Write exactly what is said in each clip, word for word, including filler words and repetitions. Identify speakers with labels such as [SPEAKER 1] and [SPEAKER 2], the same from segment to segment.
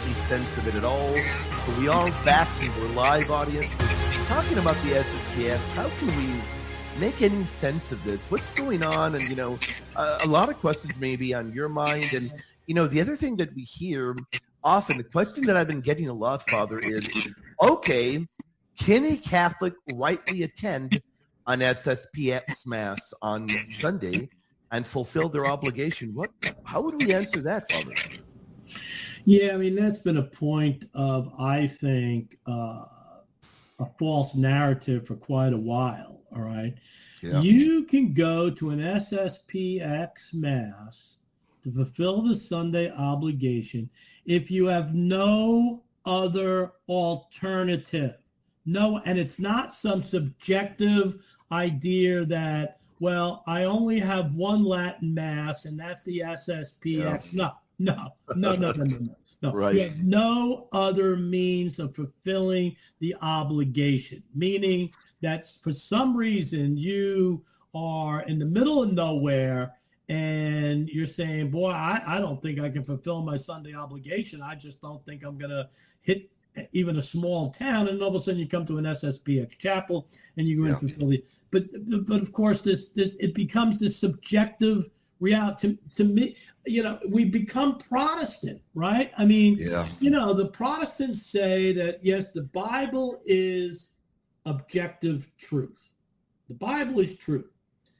[SPEAKER 1] any sense of it at all. So we are back and we're live, audience. We're talking about the S S P X. How can we make any sense of this? What's going on? And, you know, uh, a lot of questions maybe on your mind. And, you know, the other thing that we hear often, the question that I've been getting a lot, Father, is, okay, can a Catholic rightly attend an S S P X Mass on Sunday and fulfill their obligation? What? How would we answer that, Father?
[SPEAKER 2] Yeah, I mean, that's been a point of, I think, uh, a false narrative for quite a while, all right? Yeah. You can go to an S S P X Mass to fulfill the Sunday obligation if you have no other alternative. No, and it's not some subjective idea that, well, I only have one Latin Mass, and that's the S S P X. Yeah. No, no, no, no, no, no, no. No,
[SPEAKER 1] right.
[SPEAKER 2] You have no other means of fulfilling the obligation, meaning that for some reason you are in the middle of nowhere and you're saying, boy, I, I don't think I can fulfill my Sunday obligation. I just don't think I'm going to hit even a small town. And all of a sudden you come to an S S P X chapel and you go yeah. in and fulfill the, but, but of course this, this, it becomes this subjective reality. To, to me, you know, we become Protestant, right? I mean, yeah. you know, the Protestants say that, yes, the Bible is objective truth. The Bible is truth.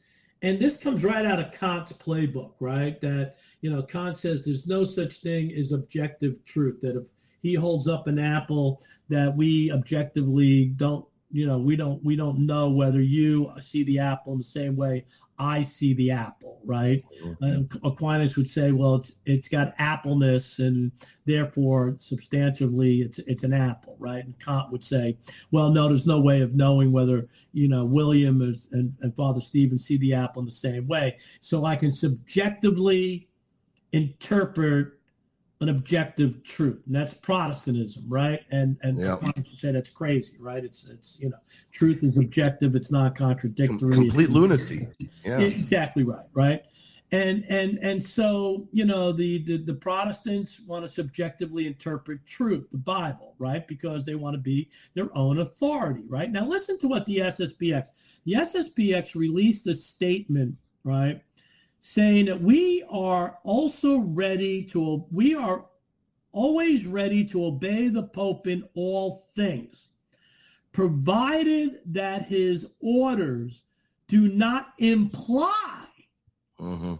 [SPEAKER 2] And this comes right out of Kant's playbook, right? That, you know, Kant says there's no such thing as objective truth, that if he holds up an apple that we objectively don't, you know, we don't we don't know whether you see the apple in the same way I see the apple, right? Mm-hmm. Uh, Aquinas would say, well, it's it's got appleness, and therefore substantively it's it's an apple, right? And Kant would say, well, no, there's no way of knowing whether, you know, William is, and, and Father Stephen see the apple in the same way. So I can subjectively interpret an objective truth, and that's Protestantism, right? And and yeah. Aquinas say that's crazy, right? It's it's you know, truth is objective, it's not contradictory.
[SPEAKER 1] Complete lunacy. Yeah,
[SPEAKER 2] exactly right, right? And and and so you know the the, the Protestants want to subjectively interpret truth, the Bible, right? Because they want to be their own authority, right? Now listen to what the S S P X, the S S P X released a statement, right, saying that we are also ready to, we are always ready to obey the Pope in all things, provided that his orders do not imply, mm-hmm.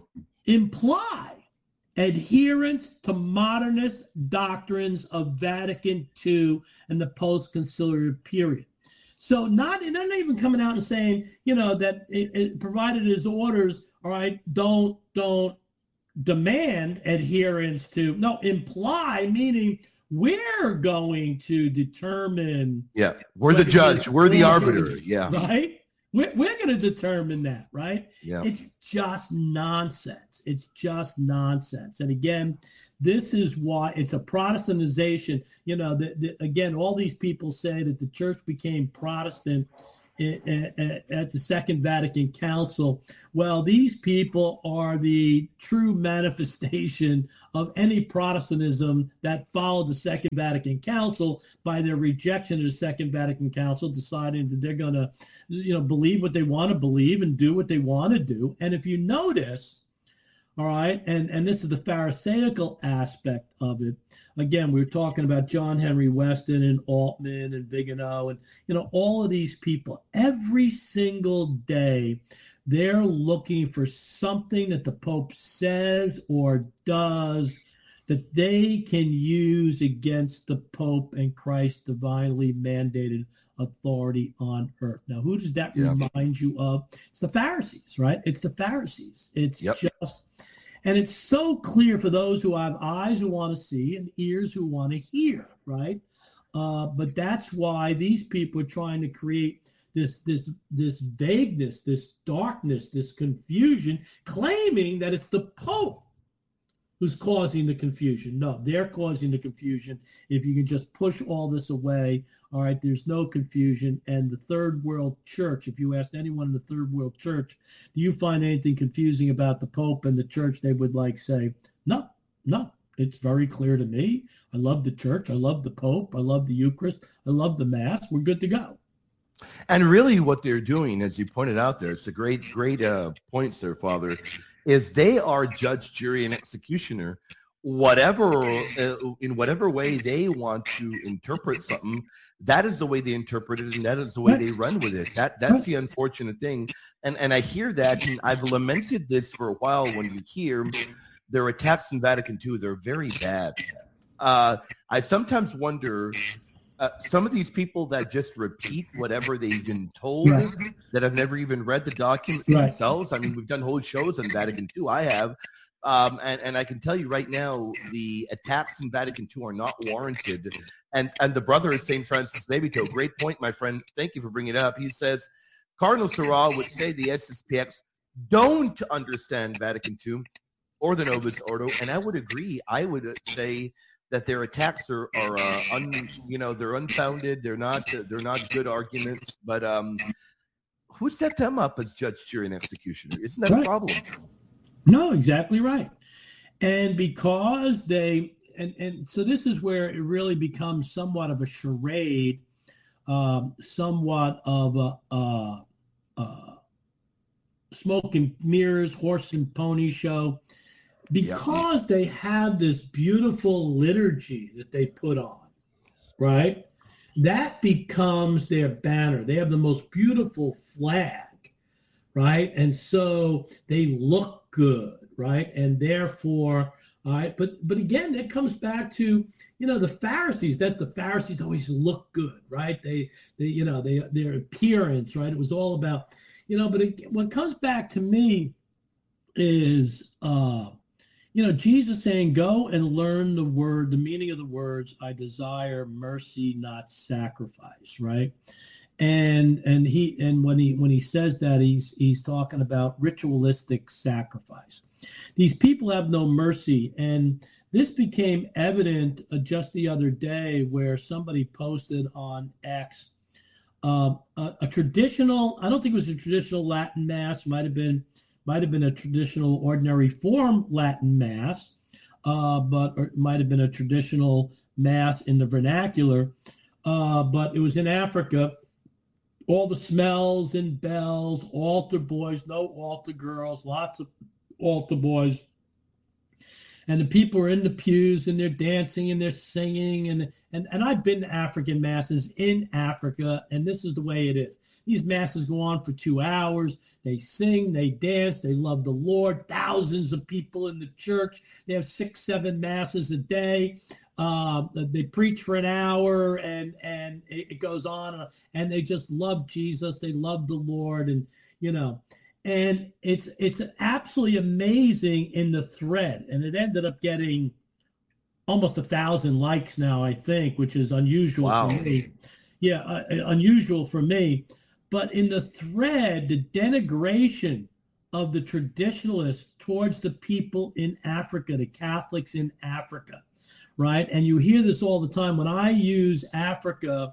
[SPEAKER 2] imply adherence to modernist doctrines of Vatican two and the post-conciliar period. So not, they're not even coming out and saying, you know, that it, it provided his orders, all right, don't don't demand adherence to, no, imply, meaning we're going to determine.
[SPEAKER 1] Yeah, we're the judge, we're the arbiter, yeah.
[SPEAKER 2] Right? We're, we're going to determine that, right?
[SPEAKER 1] Yeah.
[SPEAKER 2] It's just nonsense. It's just nonsense. And again, this is why it's a Protestantization. You know, the, the, again, all these people say that the church became Protestant at the Second Vatican Council. Well, these people are the true manifestation of any Protestantism that followed the Second Vatican Council by their rejection of the Second Vatican Council, deciding that they're going to, you know, believe what they want to believe and do what they want to do. And if you notice, all right, and, and this is the Pharisaical aspect of it. Again, we were talking about John Henry Weston and Altman and Vigano and, you know, all of these people. Every single day, they're looking for something that the Pope says or does that they can use against the Pope and Christ's divinely mandated authority on earth. Now, who does that yep. remind you of? It's the Pharisees, right? It's the Pharisees. It's yep. just... And it's so clear for those who have eyes who want to see and ears who want to hear, right? Uh, but that's why these people are trying to create this, this, this vagueness, this darkness, this confusion, claiming that it's the Pope who's causing the confusion. No, they're causing the confusion. If you can just push all this away, all right, there's no confusion. And the Third World Church, if you asked anyone in the Third World Church, do you find anything confusing about the Pope and the Church, they would like say, no, no, It's very clear to me. I love the church. I love the Pope. I love the Eucharist. I love the Mass. We're good to go.
[SPEAKER 1] And really what they're doing, as you pointed out there, it's a great, great uh, points there, Father, is they are judge, jury, and executioner. Whatever, uh, in whatever way they want to interpret something, that is the way they interpret it, and that is the way they run with it. That That's the unfortunate thing. And, and I hear that, and I've lamented this for a while when you hear their attacks in Vatican two. They're very bad. Uh, I sometimes wonder, uh, some of these people that just repeat whatever they've been told, right, that have never even read the document right. themselves. I mean, we've done whole shows on Vatican two. I have. Um, and, and I can tell you right now, the attacks in Vatican two are not warranted. And and the brother of Saint Francis Levito, great point, my friend. Thank you for bringing it up. He says, Cardinal Sarah would say the S S P X don't understand Vatican two or the Novus Ordo. And I would agree. I would say that their attacks are, are uh, un, you know, they're unfounded. They're not, they're not good arguments. But um, who set them up as judge, jury, and executioner? Isn't that right. a problem?
[SPEAKER 2] No, exactly right. And because they, and, and so this is where it really becomes somewhat of a charade, um, somewhat of a, uh, uh, smoke and mirrors, horse and pony show, because yeah. they have this beautiful liturgy that they put on, right? That becomes their banner. They have the most beautiful flag, right? And so they look good, right? And therefore, all right, but but again, it comes back to, you know, the Pharisees, that the Pharisees always look good, right? They, they you know, they their appearance, right? It was all about, you know, but it, what comes back to me is, uh, you know, Jesus saying, go and learn the word, the meaning of the words, I desire mercy, not sacrifice, right? And and he and when he when he says that, he's he's talking about ritualistic sacrifice. These people have no mercy, and this became evident uh, just the other day, where somebody posted on X uh, a, a traditional. I don't think it was a traditional Latin Mass. Might have been might have been a traditional ordinary form Latin Mass, uh, but or it might have been a traditional Mass in the vernacular. Uh, but it was in Africa. All the smells and bells, altar boys, no altar girls, lots of altar boys. And the people are in the pews and they're dancing and they're singing. And, and, and I've been to African masses in Africa, and this is the way it is. These masses go on for two hours. They sing, they dance, they love the Lord. Thousands of people in the church. They have six, seven masses a day. Uh, they preach for an hour, and and it, it goes on, and they just love Jesus. They love the Lord, and you know, and it's it's absolutely amazing in the thread, and it ended up getting almost a thousand likes now, I think, which is unusual wow. for me. Yeah, uh, unusual for me. But in the thread, the denigration of the traditionalists towards the people in Africa, the Catholics in Africa. Right, and you hear this all the time. When I use Africa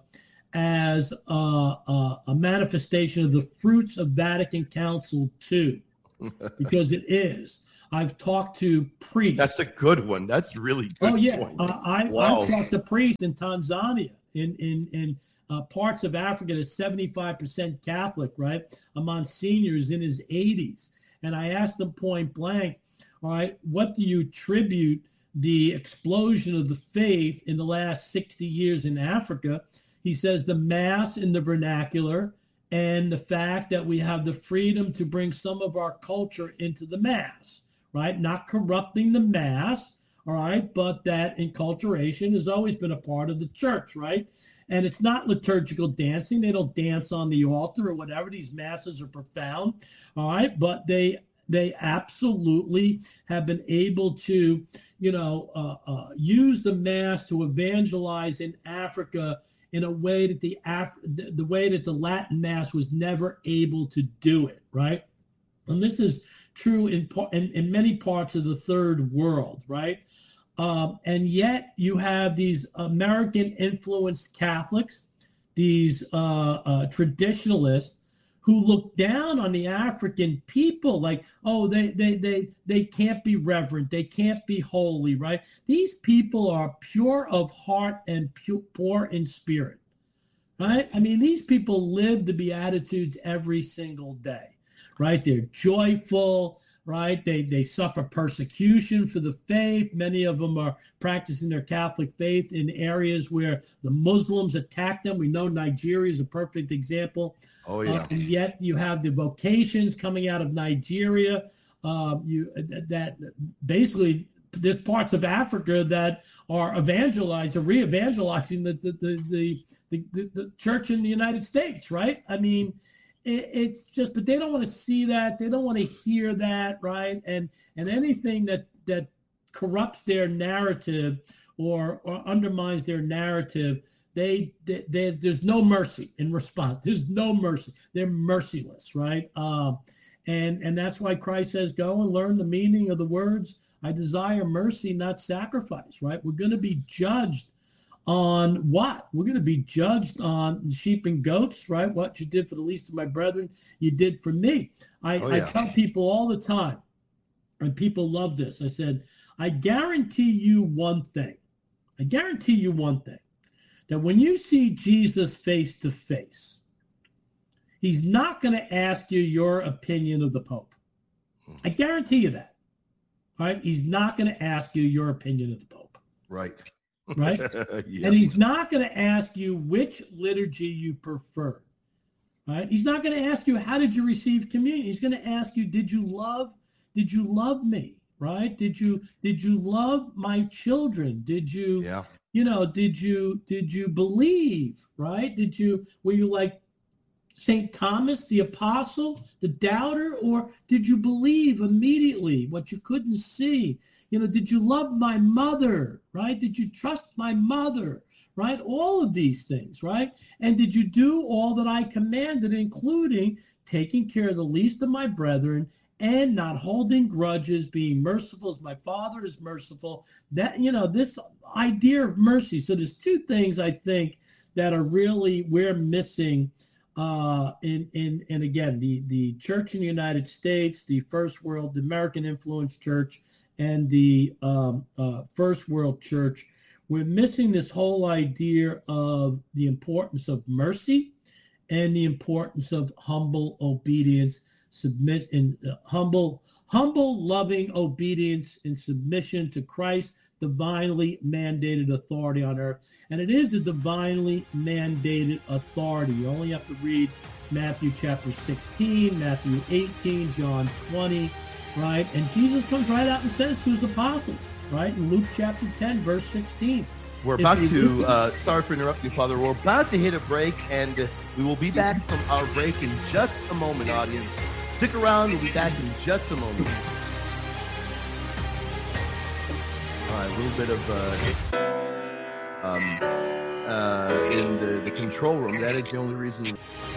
[SPEAKER 2] as a, a, a manifestation of the fruits of Vatican Council two, because it is. I've talked to priests.
[SPEAKER 1] That's a good one. That's really good.
[SPEAKER 2] Oh yeah,
[SPEAKER 1] point.
[SPEAKER 2] uh, I,
[SPEAKER 1] wow.
[SPEAKER 2] I've talked to priests in Tanzania, in in in uh, parts of Africa that's seventy-five percent Catholic. Right, a Monsignor is in his eighties, and I asked them point blank, all right, what do you attribute the explosion of the faith in the last sixty years in Africa? He says the Mass in the vernacular, and the fact that we have the freedom to bring some of our culture into the Mass, right? Not corrupting the Mass, all right, but that enculturation has always been a part of the church, right? And it's not liturgical dancing. They don't dance on the altar or whatever. These Masses are profound, all right, but they They absolutely have been able to, you know, uh, uh, use the Mass to evangelize in Africa in a way that the Af- the, the way that the Latin Mass was never able to do it, right? And this is true in par- in, in many parts of the third world, right? Um, and yet you have these American-influenced Catholics, these uh, uh, traditionalists, who look down on the African people like, oh, they, they, they, they can't be reverent. They can't be holy, right? These people are pure of heart and pure, poor in spirit, right? I mean, these people live the Beatitudes every single day, right? They're joyful, right? They, they suffer persecution for the faith. Many of them are practicing their Catholic faith in areas where the Muslims attack them. We know Nigeria is a perfect example.
[SPEAKER 1] Oh, yeah.
[SPEAKER 2] Uh, and yet you have the vocations coming out of Nigeria. Uh, you that basically there's parts of Africa that are evangelized or re-evangelizing the the the, the, the, the, the church in the United States, right? I mean, it, it's just, but they don't want to see that. They don't want to hear that, right? And and anything that that corrupts their narrative or or undermines their narrative, They, they, they, there's no mercy in response. There's no mercy. They're merciless, right? Um, and and that's why Christ says, go and learn the meaning of the words, I desire mercy, not sacrifice, right? We're going to be judged on what? We're going to be judged on sheep and goats, right? What you did for the least of my brethren, you did for me. I,
[SPEAKER 1] oh, yeah.
[SPEAKER 2] I tell people all the time, and people love this. I said, I guarantee you one thing. I guarantee you one thing. That when you see Jesus face to face, he's not going to ask you your opinion of the Pope. I guarantee you that. Right? He's not going to ask you your opinion of the Pope.
[SPEAKER 1] Right.
[SPEAKER 2] Right?
[SPEAKER 1] Yep.
[SPEAKER 2] And he's not going to ask you which liturgy you prefer. Right? He's not going to ask you, how did you receive communion? He's going to ask you, did you love, did you love me? Right? Did you did you love my children? Did you
[SPEAKER 1] yeah.
[SPEAKER 2] you know, did you did you believe? Right? Did you were you like Saint Thomas the apostle, the doubter, or did you believe immediately what you couldn't see? You know, did you love my mother? Right? Did you trust my mother? Right? All of these things, right? And did you do all that I commanded, including taking care of the least of my brethren and not holding grudges, being merciful as my Father is merciful? That, you know, this idea of mercy. So there's two things I think that are really, we're missing uh, in, in, and again, the, the church in the United States, the first world, the American influence church, and the um, uh, first world church. We're missing this whole idea of the importance of mercy and the importance of humble obedience, submit in uh, humble, humble, loving obedience and submission to Christ's divinely mandated authority on earth. And it is a divinely mandated authority. You only have to read Matthew chapter sixteen, Matthew eighteen, John twenty, right? And Jesus comes right out and says to his apostles, right? In Luke chapter ten, verse sixteen.
[SPEAKER 1] We're about to, uh, sorry for interrupting, Father. We're about to hit a break, and uh, we will be back from our break in just a moment, audience. Stick around. We'll be back in just a moment. All right, a little bit of uh, um, uh, in the, the control room. That is the only reason.